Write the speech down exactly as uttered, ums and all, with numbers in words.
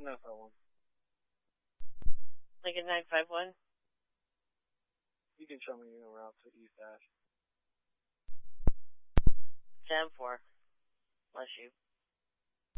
nine five one. Lincoln nine five one. You can show me your route to East Ash. ten four. Bless you.